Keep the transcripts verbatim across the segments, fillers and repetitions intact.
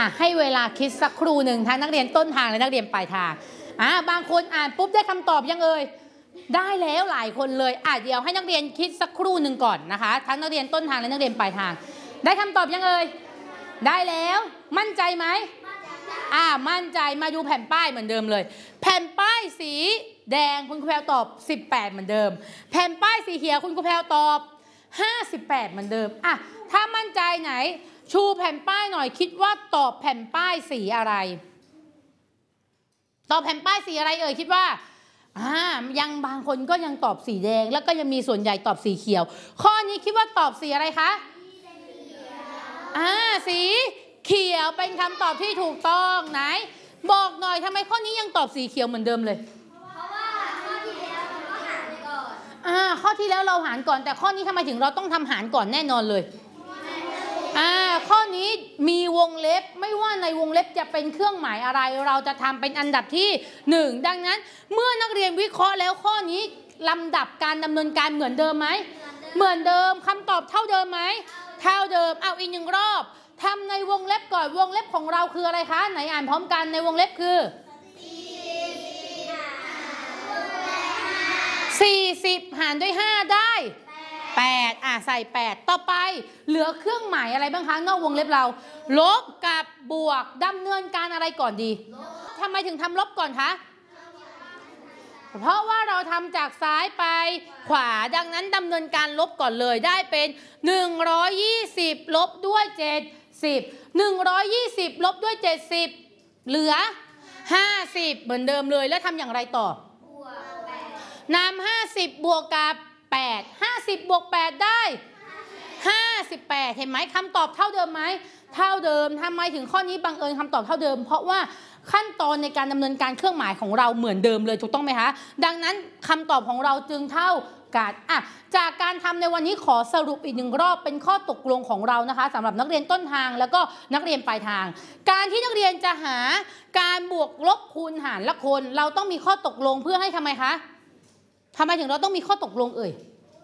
ะให้เวลาคิดสักครู่หนึ่งทั้งนักเรียนต้นทางและนักเรียนปลายทางอ่ะบางคนอ่านปุ๊บได้คำตอบยังเอ่ยได้แล้วหลายคนเลยอ่ะเดี๋ยวให้นักเรียนคิดสักครู่หนึ่งก่อนนะคะทั้งนักเรียนต้นทางและนักเรียนปลายทางได้คำตอบยังเอ่ยได้แล้วมั่นใจไหมอ่ามั่นใจมาดูแผ่นป้ายเหมือนเดิมเลยแผ่นป้ายสีแดงคุณครูแพรวตอบสิบแปดเหมือนเดิมแผ่นป้ายสีเขียวคุณครูแพรวตอบห้าสิบแปดเหมือนเดิมอ่ะถ้ามั่นใจไหนชูแผ่นป้ายหน่อยคิดว่าตอบแผ่นป้ายสีอะไรตอบแผ่นป้ายสีอะไรเอ่ยคิดว่าอ่ายังบางคนก็ยังตอบสีแดงแล้วก็ยังมีส่วนใหญ่ตอบสีเขียวข้อนี้คิดว่าตอบสีอะไรคะอ่าสีเขียวเป็นคำตอบที่ถูกต้องไหนบอกหน่อยทำไมข้อนี้ยังตอบสีเขียวเหมือนเดิมเลยเพราะว่าข้อที่แล้วเราก็หารก่อนอ่าข้อที่แล้วเราหารก่อนแต่ข้อนี้ทำไมถึงเราต้องทำหารก่อนแน่นอนเลยอ่าข้อนี้มีวงเล็บไม่ว่าในวงเล็บจะเป็นเครื่องหมายอะไรเราจะทำเป็นอันดับที่หนึ่งดังนั้นเมื่อนักเรียนวิเคราะห์แล้วข้อนี้ลำดับการดำเนินการเหมือนเดิมไหมเหมือนเดิมคำตอบเท่าเดิมไหมเท่าเดิมเอาอีกหนึ่งรอบทำในวงเล็บก่อนวงเล็บของเราคืออะไรคะไหนอ่านพร้อมกันในวงเล็บคือสี่สิบหารด้วยห้าได้แปดอ่ะใส่แปดต่อไปเหลือเครื่องหมายอะไรบ้างคะนอกวงเล็บเราลบกับบวกดำเนินการอะไรก่อนดีทำไมถึงทำลบก่อนคะเพราะว่าเราทำจากซ้ายไปขวาดังนั้นดำเนินการลบก่อนเลยได้เป็นหนึ่งร้อยยี่สิบลบด้วยเจ็ดสิบ หนึ่งร้อยยี่สิบลบด้วยเจ็ดสิบเหลือห้าสิบเหมือนเดิมเลยแล้วทำอย่างไรต่อนำห้าสิบบวกกับแปด ห้าสิบบวกแปดได้ห้าสิบแปดเห็นไหมคำตอบเท่าเดิมไหมเท่าเดิมทำไมถึงข้อนี้บังเอิญคำตอบเท่าเดิมเพราะว่าขั้นตอนในการดำเนินการเครื่องหมายของเราเหมือนเดิมเลยถูกต้องไหมคะดังนั้นคำตอบของเราจึงเท่ากันอ่ะจากการทำในวันนี้ขอสรุปอีกหนึ่งรอบเป็นข้อตกลงของเรานะคะสำหรับนักเรียนต้นทางแล้วก็นักเรียนปลายทางการที่นักเรียนจะหาการบวกลบคูณหารละคนเราต้องมีข้อตกลงเพื่อให้ทำไมคะทำไมถึงเราต้องมีข้อตกลงเอ่ย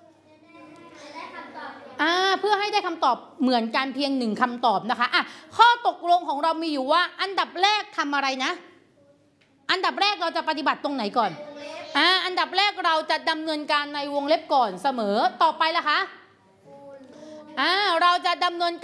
อ่าเพื่อให้ได้คำตอบเหมือนกันเพียงหนึ่งคำตอบนะคะอ่ะข้อตกลงของเรามีอยู่ว่าอันดับแรกทำอะไรนะอันดับแรกเราจะปฏิบัติตรงไหนก่อนอ่าอันดับแรกเราจะดำเนินการในวงเล็บก่อนเสมอต่อไปล่ะคะอ่าเราจะดำเนิน